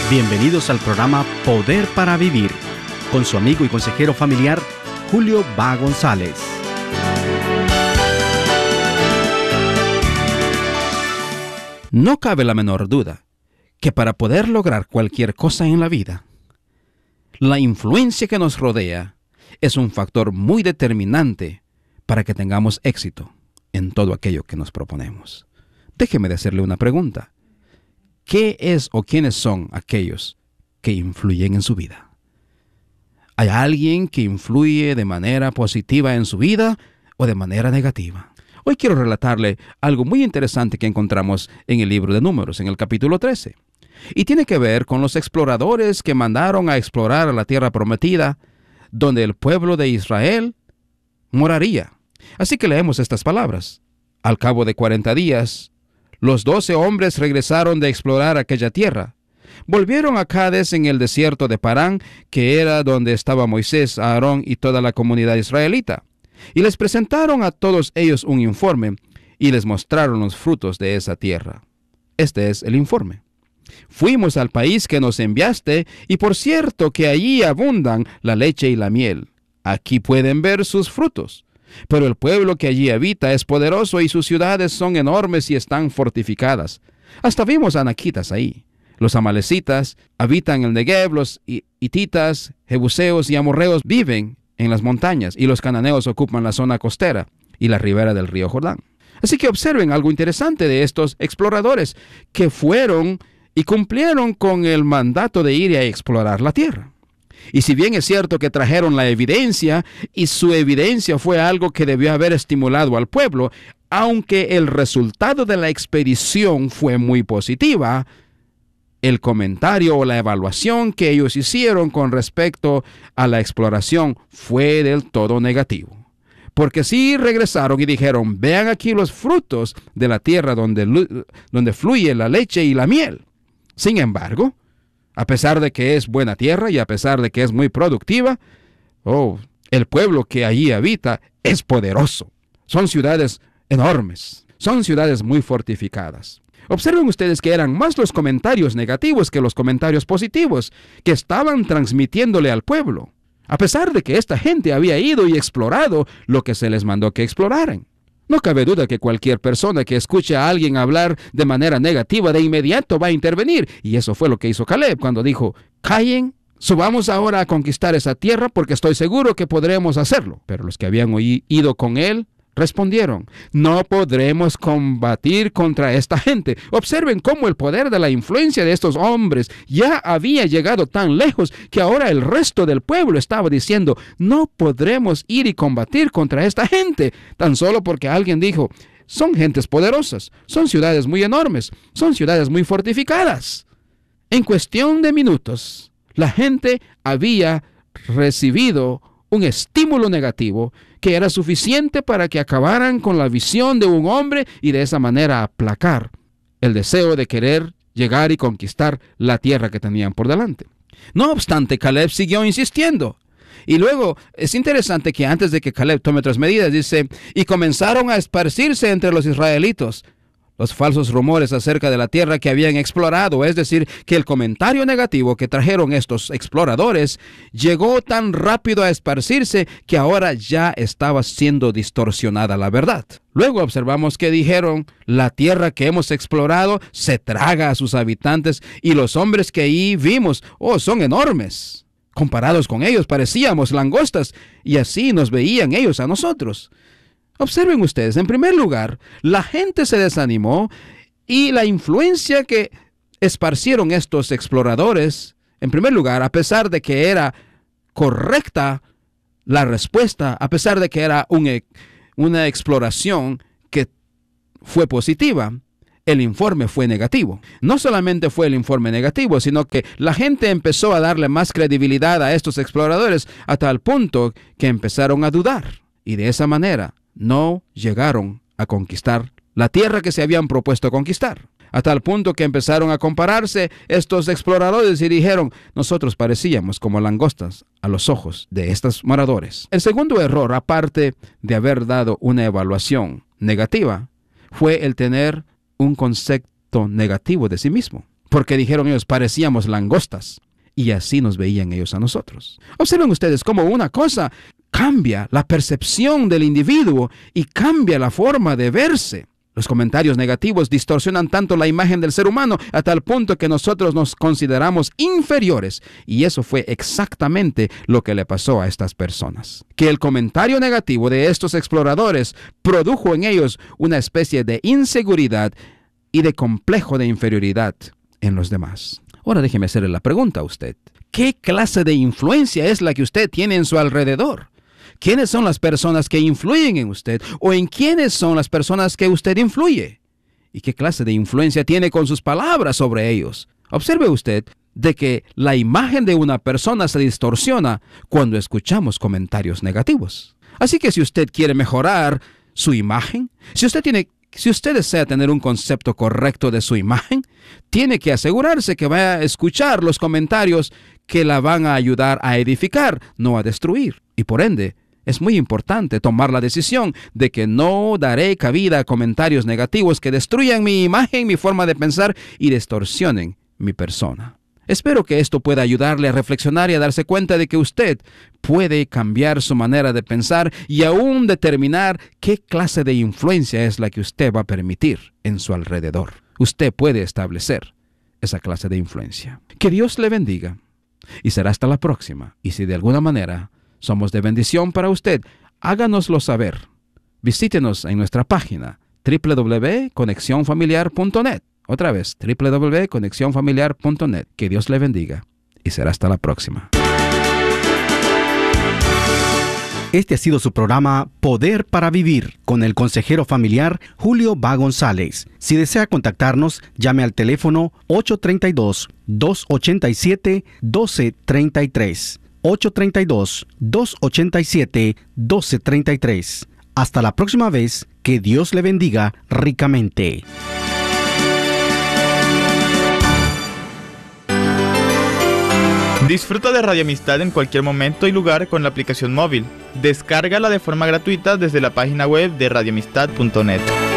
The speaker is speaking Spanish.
Bienvenidos al programa Poder para Vivir, con su amigo y consejero familiar, Julio Va González. No cabe la menor duda que para poder lograr cualquier cosa en la vida, la influencia que nos rodea es un factor muy determinante para que tengamos éxito en todo aquello que nos proponemos. Déjeme de hacerle una pregunta. ¿Qué es o quiénes son aquellos que influyen en su vida? ¿Hay alguien que influye de manera positiva en su vida o de manera negativa? Hoy quiero relatarle algo muy interesante que encontramos en el libro de Números, en el capítulo 13. Y tiene que ver con los exploradores que mandaron a explorar a la tierra prometida, donde el pueblo de Israel moraría. Así que leemos estas palabras. Al cabo de 40 días, los 12 hombres regresaron de explorar aquella tierra. Volvieron a Cades en el desierto de Parán, que era donde estaba Moisés, Aarón y toda la comunidad israelita. Y les presentaron a todos ellos un informe y les mostraron los frutos de esa tierra. Este es el informe. Fuimos al país que nos enviaste y por cierto que allí abundan la leche y la miel. Aquí pueden ver sus frutos. Pero el pueblo que allí habita es poderoso y sus ciudades son enormes y están fortificadas. Hasta vimos anaquitas ahí. Los amalecitas habitan en el Negev, los hititas, jebuseos y amorreos viven en las montañas y los cananeos ocupan la zona costera y la ribera del río Jordán. Así que observen algo interesante de estos exploradores que fueron y cumplieron con el mandato de ir a explorar la tierra. Y si bien es cierto que trajeron la evidencia, y su evidencia fue algo que debió haber estimulado al pueblo, aunque el resultado de la expedición fue muy positiva, el comentario o la evaluación que ellos hicieron con respecto a la exploración fue del todo negativo. Porque sí regresaron y dijeron, vean aquí los frutos de la tierra donde fluye la leche y la miel. Sin embargo, a pesar de que es buena tierra y a pesar de que es muy productiva, el pueblo que allí habita es poderoso. Son ciudades enormes, son ciudades muy fortificadas. Observen ustedes que eran más los comentarios negativos que los comentarios positivos que estaban transmitiéndole al pueblo, a pesar de que esta gente había ido y explorado lo que se les mandó que exploraran. No cabe duda que cualquier persona que escuche a alguien hablar de manera negativa de inmediato va a intervenir. Y eso fue lo que hizo Caleb cuando dijo, callen, subamos ahora a conquistar esa tierra porque estoy seguro que podremos hacerlo. Pero los que habían ido con él respondieron, no podremos combatir contra esta gente. Observen cómo el poder de la influencia de estos hombres ya había llegado tan lejos que ahora el resto del pueblo estaba diciendo, no podremos ir y combatir contra esta gente, tan solo porque alguien dijo, son gentes poderosas, son ciudades muy enormes, son ciudades muy fortificadas. En cuestión de minutos, la gente había recibido un estímulo negativo que era suficiente para que acabaran con la visión de un hombre y de esa manera aplacar el deseo de querer llegar y conquistar la tierra que tenían por delante. No obstante, Caleb siguió insistiendo. Y luego es interesante que antes de que Caleb tome otras medidas, dice, y comenzaron a esparcirse entre los israelitas los falsos rumores acerca de la tierra que habían explorado, es decir, que el comentario negativo que trajeron estos exploradores llegó tan rápido a esparcirse que ahora ya estaba siendo distorsionada la verdad. Luego observamos que dijeron, la tierra que hemos explorado se traga a sus habitantes y los hombres que allí vimos, son enormes. Comparados con ellos parecíamos langostas y así nos veían ellos a nosotros. Observen ustedes, en primer lugar, la gente se desanimó y la influencia que esparcieron estos exploradores, en primer lugar, a pesar de que era correcta la respuesta, a pesar de que era una exploración que fue positiva, el informe fue negativo. No solamente fue el informe negativo, sino que la gente empezó a darle más credibilidad a estos exploradores a tal punto que empezaron a dudar. Y de esa manera no llegaron a conquistar la tierra que se habían propuesto conquistar. A tal punto que empezaron a compararse estos exploradores y dijeron, nosotros parecíamos como langostas a los ojos de estos moradores. El segundo error, aparte de haber dado una evaluación negativa, fue el tener un concepto negativo de sí mismo. porque dijeron ellos, parecíamos langostas. Y así nos veían ellos a nosotros. Observen ustedes cómo una cosa cambia la percepción del individuo y cambia la forma de verse. Los comentarios negativos distorsionan tanto la imagen del ser humano a tal punto que nosotros nos consideramos inferiores. Y eso fue exactamente lo que le pasó a estas personas. Que el comentario negativo de estos exploradores produjo en ellos una especie de inseguridad y de complejo de inferioridad en los demás. Ahora déjeme hacerle la pregunta a usted. ¿Qué clase de influencia es la que usted tiene en su alrededor? ¿Quiénes son las personas que influyen en usted? ¿O en quiénes son las personas que usted influye? ¿Y qué clase de influencia tiene con sus palabras sobre ellos? Observe usted de que la imagen de una persona se distorsiona cuando escuchamos comentarios negativos. Así que si usted quiere mejorar su imagen, si usted desea tener un concepto correcto de su imagen, tiene que asegurarse que va a escuchar los comentarios que la van a ayudar a edificar, no a destruir. Y por ende, es muy importante tomar la decisión de que no daré cabida a comentarios negativos que destruyan mi imagen, mi forma de pensar y distorsionen mi persona. Espero que esto pueda ayudarle a reflexionar y a darse cuenta de que usted puede cambiar su manera de pensar y aún determinar qué clase de influencia es la que usted va a permitir en su alrededor. Usted puede establecer esa clase de influencia. Que Dios le bendiga y será hasta la próxima. Y si de alguna manera somos de bendición para usted, háganoslo saber. Visítenos en nuestra página www.conexionfamiliar.net. Otra vez, www.conexionfamiliar.net. Que Dios le bendiga y será hasta la próxima. Este ha sido su programa Poder para Vivir con el consejero familiar Julio Va González. Si desea contactarnos, llame al teléfono 832-287-1233. 832-287-1233. Hasta la próxima vez, que Dios le bendiga ricamente. Disfruta de Radio Amistad en cualquier momento y lugar con la aplicación móvil. Descárgala de forma gratuita desde la página web de radioamistad.net.